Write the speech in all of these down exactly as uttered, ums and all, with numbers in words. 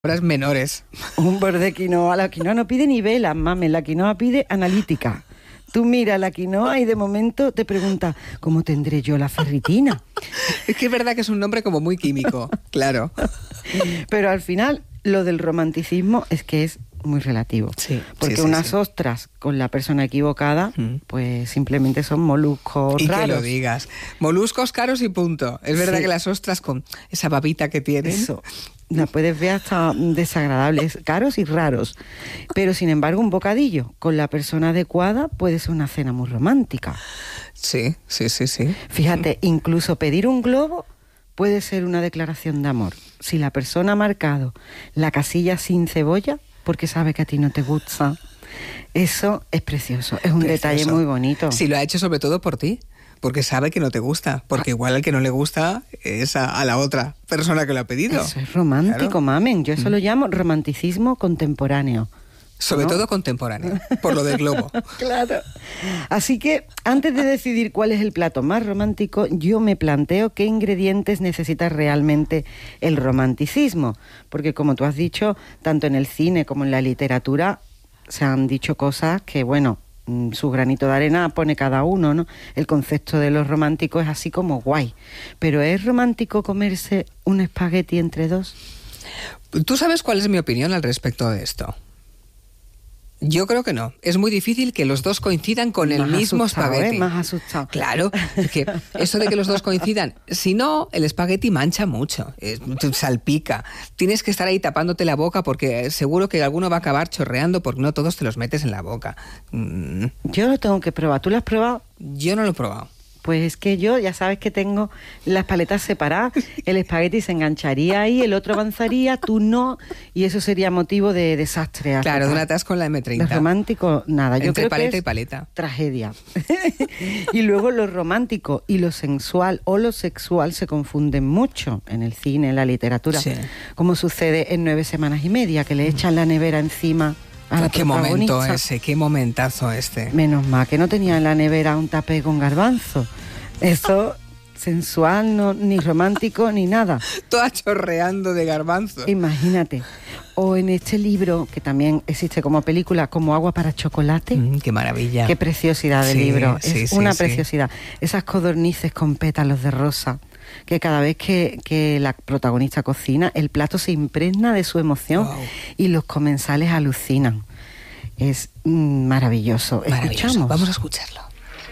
Horas menores. Un borde de quinoa. La quinoa no pide ni velas, mami. La quinoa pide analítica. Tú miras la quinoa y de momento te preguntas, ¿cómo tendré yo la ferritina? Es que es verdad que es un nombre como muy químico, claro. Pero al final, lo del romanticismo es que es muy relativo. Sí, porque sí, sí, unas sí. ostras con la persona equivocada, mm. pues simplemente son moluscos y raros. Y que lo digas. Moluscos caros y punto. Es verdad sí. que las ostras con esa babita que tienen... Eso. La puedes ver hasta desagradables, caros y raros. Pero, sin embargo, un bocadillo con la persona adecuada puede ser una cena muy romántica. Sí, sí, sí, sí. Fíjate, incluso pedir un globo puede ser una declaración de amor. Si la persona ha marcado la casilla sin cebolla, porque sabe que a ti no te gusta, eso es precioso. Es un precioso. Detalle muy bonito. Si lo ha hecho sobre todo por ti. Porque sabe que no te gusta, porque igual al que no le gusta es a, a la otra persona que lo ha pedido. Eso es romántico, claro. Mamen. Yo eso mm. lo llamo romanticismo contemporáneo. Sobre ¿no? todo contemporáneo, por lo del globo. Claro. Así que, antes de decidir cuál es el plato más romántico, yo me planteo qué ingredientes necesita realmente el romanticismo. Porque, como tú has dicho, tanto en el cine como en la literatura se han dicho cosas que, bueno... su granito de arena pone cada uno, ¿no? El concepto de los románticos es así como guay. Pero ¿es romántico comerse un espagueti entre dos? ¿Tú sabes cuál es mi opinión al respecto de esto? Yo creo que no. Es muy difícil que los dos coincidan con el mismo espagueti. ¿eh? Más asustado. Claro, que eso de que los dos coincidan, si no, el espagueti mancha mucho, eh, salpica. Tienes que estar ahí tapándote la boca porque seguro que alguno va a acabar chorreando porque no todos te los metes en la boca. Mm. Yo lo tengo que probar. ¿Tú lo has probado? Yo no lo he probado. Pues es que yo, ya sabes que tengo las paletas separadas, el espagueti se engancharía ahí, el otro avanzaría, tú no, y eso sería motivo de desastre. Claro, de un atasco en la eme treinta. Lo romántico, nada. Yo Entre creo paleta que es y paleta. Tragedia. Y luego lo romántico y lo sensual o lo sexual se confunden mucho en el cine, en la literatura, sí. Como sucede en Nueve semanas y media, que le echan la nevera encima. Qué momento ese, qué momentazo este. Menos mal que no tenía en la nevera un tapé con garbanzo. Eso sensual, no, ni romántico, ni nada. Toda chorreando de garbanzo. Imagínate. O en este libro, que también existe como película, como Agua para chocolate. Mm, ¡Qué maravilla! ¡Qué preciosidad de sí, libro! Sí, es sí, una sí. preciosidad. Esas codornices con pétalos de rosa, que cada vez que, que la protagonista cocina, el plato se impregna de su emoción. Wow. Y los comensales alucinan. Es mm, maravilloso. maravilloso. Escuchamos. Vamos a escucharlo.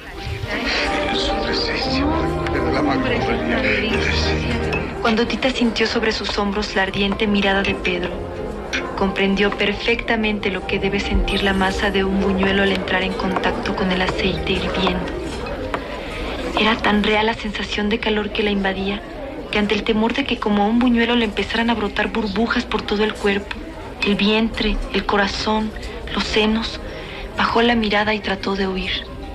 Cuando Tita sintió sobre sus hombros la ardiente mirada de Pedro, comprendió perfectamente lo que debe sentir la masa de un buñuelo al entrar en contacto con el aceite hirviendo. Era tan real la sensación de calor que la invadía, que ante el temor de que como a un buñuelo le empezaran a brotar burbujas por todo el cuerpo, el vientre, el corazón, los senos, bajó la mirada y trató de huir.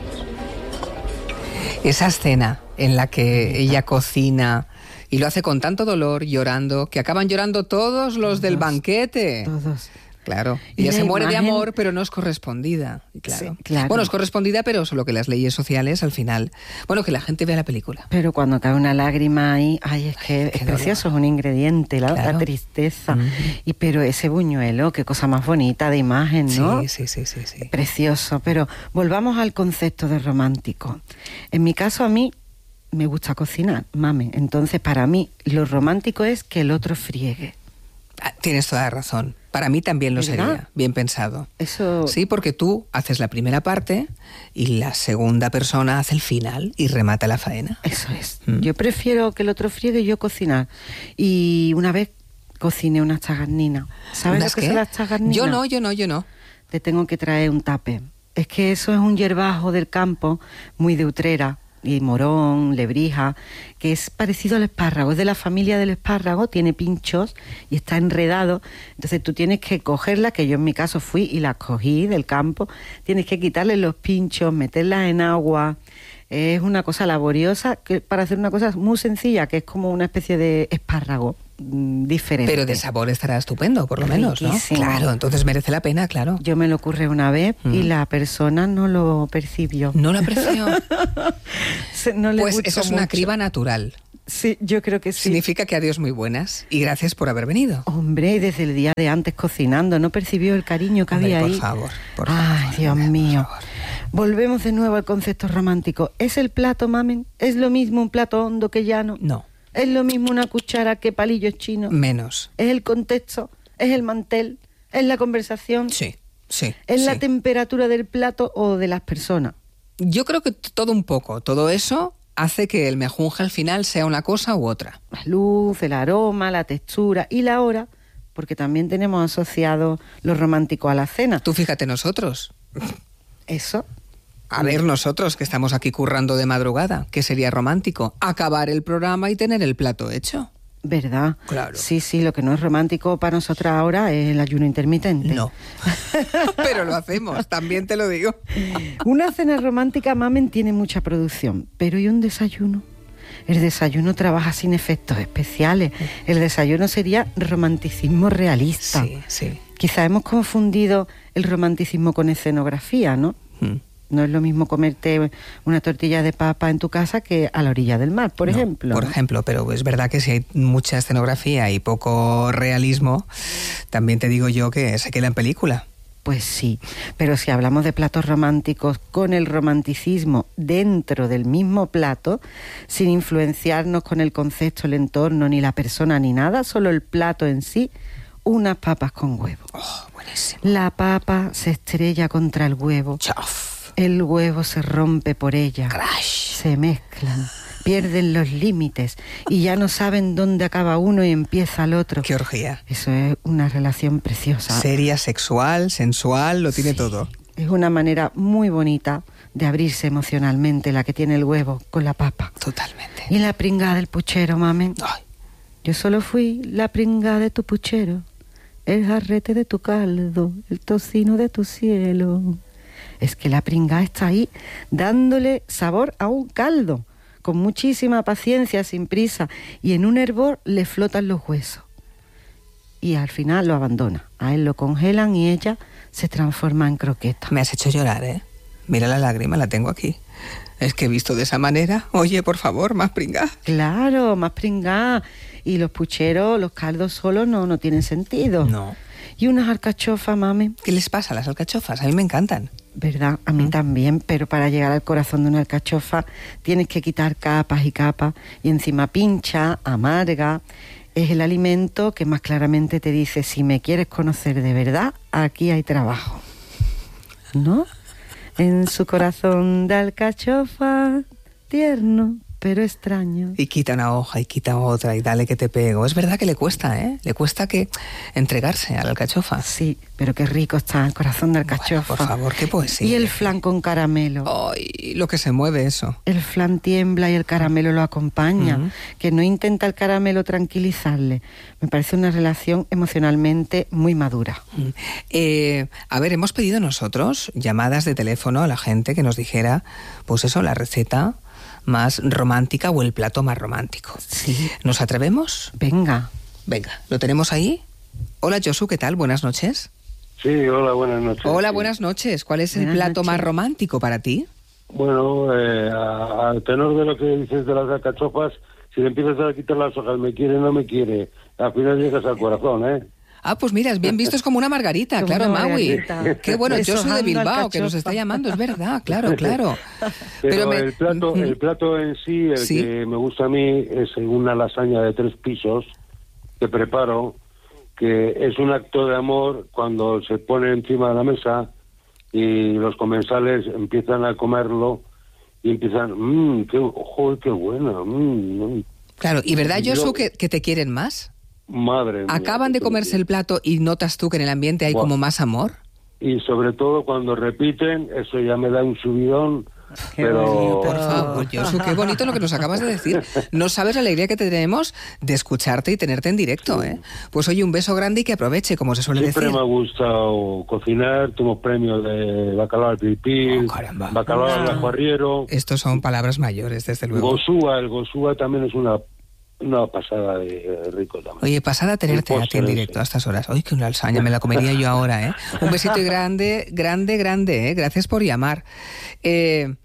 Esa escena en la que ella cocina y lo hace con tanto dolor, llorando, que acaban llorando todos los todos, del banquete. Todos. Claro. Ella se muere imagen... de amor, pero no es correspondida. Claro. Sí, claro. Bueno, es correspondida, pero solo que las leyes sociales al final... Bueno, que la gente vea la película. Pero cuando cae una lágrima ahí, ay, es que ay, es precioso, dolor. Es un ingrediente, la, claro. la tristeza. Mm. Y pero ese buñuelo, qué cosa más bonita de imagen, ¿no? Sí, sí, sí, sí, sí. Precioso. Pero volvamos al concepto de romántico. En mi caso, a mí me gusta cocinar, mame. Entonces, para mí, lo romántico es que el otro friegue. Ah, tienes toda la razón. Para mí también lo ¿verdad? Sería, bien pensado. Eso... Sí, porque tú haces la primera parte y la segunda persona hace el final y remata la faena. Eso es. Mm. Yo prefiero que el otro friegue y yo cocinar. Y una vez cociné unas tagarninas. ¿Sabes lo que qué? son las tagarninas? Yo no, yo no, yo no. Te tengo que traer un tape. Es que eso es un hierbajo del campo, muy de Utrera, y morón, lebrija, que es parecido al espárrago, es de la familia del espárrago, tiene pinchos y está enredado. Entonces tú tienes que cogerla, que yo en mi caso fui y la cogí del campo, tienes que quitarle los pinchos, meterlas en agua. Es una cosa laboriosa que, para hacer una cosa muy sencilla, que es como una especie de espárrago mmm, diferente. Pero de sabor estará estupendo, por lo menos, ¿no? Claro, entonces merece la pena, claro. Yo me lo ocurre una vez mm. y la persona no lo percibió. ¿No lo apreció? no le pues eso es una mucho. criba natural. Sí, yo creo que sí. Significa que adiós muy buenas y gracias por haber venido. Hombre, desde el día de antes cocinando, ¿no percibió el cariño que Hombre, había por ahí? Favor, por Ay, favor. Dios Hombre, mío. por favor. Volvemos de nuevo al concepto romántico. ¿Es el plato, mamen? ¿Es lo mismo un plato hondo que llano? No, ¿Es lo mismo una cuchara que palillos chinos? menos. ¿Es el contexto? ¿Es el mantel? ¿Es la conversación? Sí, sí. ¿Es sí. la temperatura del plato o de las personas? Yo creo que t- todo un poco, todo eso hace que el mejunje al final sea una cosa u otra. La luz, el aroma, la textura y la hora, porque también tenemos asociado lo romántico a la cena. Tú fíjate nosotros. Eso. A ver, nosotros que estamos aquí currando de madrugada, ¿qué sería romántico? Acabar el programa y tener el plato hecho. ¿Verdad? Claro. Sí, sí, lo que no es romántico para nosotras ahora es el ayuno intermitente. No. Pero lo hacemos, también te lo digo. Una cena romántica, mamen, tiene mucha producción, pero ¿y un desayuno? El desayuno trabaja sin efectos especiales. El desayuno sería romanticismo realista. Sí, sí. Quizá hemos confundido el romanticismo con escenografía, ¿no? Hmm. No es lo mismo comerte una tortilla de papa en tu casa que a la orilla del mar, por No, ejemplo. Por ¿no? ejemplo, pero es verdad que si hay mucha escenografía y poco realismo, también te digo yo que se queda en película. Pues sí, pero si hablamos de platos románticos con el romanticismo dentro del mismo plato, sin influenciarnos con el concepto, el entorno, ni la persona, ni nada, solo el plato en sí, unas papas con huevo. Oh, buenísimo. La papa se estrella contra el huevo. Chof. El huevo se rompe por ella. Crash. Se mezclan, pierden los límites y ya no saben dónde acaba uno y empieza el otro. Qué orgía. Eso es una relación preciosa. Seria, sexual, sensual, lo tiene Sí. todo. Es una manera muy bonita de abrirse emocionalmente la que tiene el huevo con la papa. Totalmente. Y la pringada del puchero, mamen. Ay, Yo solo fui la pringada de tu puchero, el jarrete de tu caldo, el tocino de tu cielo. Es que la pringada está ahí, dándole sabor a un caldo, con muchísima paciencia, sin prisa, y en un hervor le flotan los huesos. Y al final lo abandona. A él lo congelan y ella se transforma en croqueta. me has hecho llorar, ¿eh? Mira la lágrima, la tengo aquí. Es que visto de esa manera, oye, por favor, más pringá. Claro, más pringada. Y los pucheros, los caldos solos no, no tienen sentido. No. Y unas alcachofas, mami. ¿Qué les pasa a las alcachofas? A mí me encantan. ¿Verdad? A mí también, pero para llegar al corazón de una alcachofa tienes que quitar capas y capas y encima pincha, amarga. Es el alimento que más claramente te dice, si me quieres conocer de verdad, aquí hay trabajo. ¿No? En su corazón de alcachofa, tierno pero extraño. Y quita una hoja y quita otra y dale que te pego. Es verdad que le cuesta, ¿eh? Le cuesta que entregarse a la alcachofa. Sí, pero qué rico está el corazón de alcachofa. Bueno, por favor, qué poesía. Y el flan con caramelo. Ay, lo que se mueve eso. El flan tiembla y el caramelo lo acompaña, Uh-huh. que no intenta el caramelo tranquilizarle. Me parece una relación emocionalmente muy madura. Mm. Eh, a ver, hemos pedido nosotros llamadas de teléfono a la gente que nos dijera, pues eso, la receta más romántica o el plato más romántico. Sí. ¿Nos atrevemos? Venga. Venga, ¿lo tenemos ahí? Hola, Josu, ¿qué tal? Buenas noches. Sí, hola, buenas noches. Hola, Sí. buenas noches. ¿Cuál es el Buenas plato noches. más romántico para ti? Bueno, eh, a- al tenor de lo que dices de las alcachofas, si le empiezas a quitar las hojas, me quiere, no me quiere, al final llegas al corazón, ¿eh? Ah, pues mira, es bien visto, es como una margarita, Como claro, una Maui. margarita. Qué bueno, yo soy de Deshojando Bilbao, que nos alcachofa. está llamando, es verdad, claro, claro. Pero, me- el plato el plato en sí, el Sí. que me gusta a mí, es una lasaña de tres pisos que preparo, que es un acto de amor cuando se pone encima de la mesa y los comensales empiezan a comerlo y empiezan, mmm, qué, joder, qué buena, mmm, Claro, y verdad, Yo- Josu, que, que te quieren más. madre mía. Acaban de comerse el plato y notas tú que en el ambiente hay Buah. como más amor. Y sobre todo cuando repiten, eso ya me da un subidón, Qué pero... bonito. Por favor, Josu, qué bonito lo que nos acabas de decir. No sabes la alegría que tenemos de escucharte y tenerte en directo, ¿eh? Pues oye, un beso grande y que aproveche, como se suele Siempre decir. me ha gustado cocinar, tuve premios de bacalao al pilpil, Oh, caramba. bacalao al Ah. ajuarriero, Estos son palabras mayores, desde luego. gosúa, el gosúa también es una, una pasada de eh, rico también. Oye, pasada a tenerte El a ti en postre directo ese. a estas horas. Ay, que una alzaña, me la comería yo ahora, ¿eh? Un besito y grande, grande, grande, ¿eh? Gracias por llamar. Eh,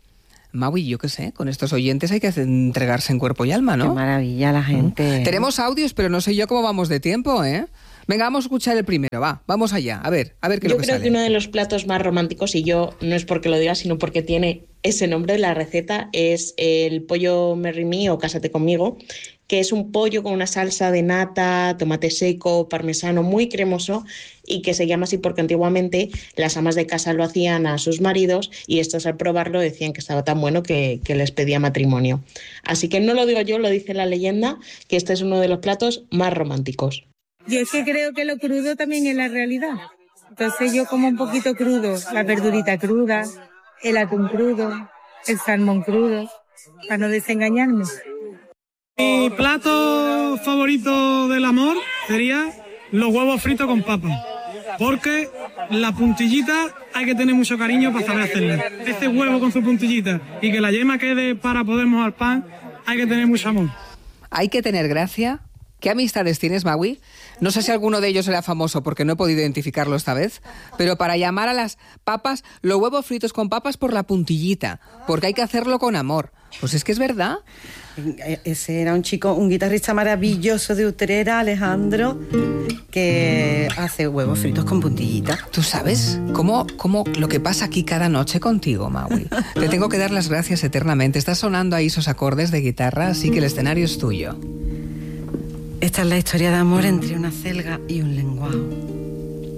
Maui, yo qué sé, con estos oyentes hay que hacer, entregarse en cuerpo y alma, ¿no? Qué maravilla la gente. ¿Mm? Tenemos audios, pero no sé yo cómo vamos de tiempo, ¿eh? Venga, vamos a escuchar el primero, va, vamos allá, a ver, a ver qué es Yo lo que creo sale. que uno de los platos más románticos, y yo no es porque lo diga, sino porque tiene ese nombre de la receta, es el pollo Marry Me o Cásate conmigo, que es un pollo con una salsa de nata, tomate seco, parmesano, muy cremoso, y que se llama así porque antiguamente las amas de casa lo hacían a sus maridos y estos al probarlo decían que estaba tan bueno que, que les pedía matrimonio. Así que no lo digo yo, lo dice la leyenda, que este es uno de los platos más románticos. Yo es que creo que lo crudo también es la realidad. Entonces yo como un poquito crudo, la verdurita cruda, el atún crudo, el salmón crudo, para no desengañarme. Mi plato favorito del amor sería los huevos fritos con papas, porque la puntillita hay que tener mucho cariño para saber hacerla. Este huevo con su puntillita y que la yema quede para poder mojar pan, hay que tener mucho amor. Hay que tener gracia. ¿Qué amistades tienes, Maui? No sé si alguno de ellos era famoso porque no he podido identificarlo esta vez, pero para llamar a las papas, los huevos fritos con papas por la puntillita, porque hay que hacerlo con amor. Pues es que es verdad. Ese era un chico, un guitarrista maravilloso de Utrera, Alejandro, que hace huevos fritos con puntillita. ¿Tú sabes cómo, cómo lo que pasa aquí cada noche contigo, Maui? Te tengo que dar las gracias eternamente. Estás sonando ahí esos acordes de guitarra, así que el escenario es tuyo. Esta es la historia de amor entre una celga y un lenguao.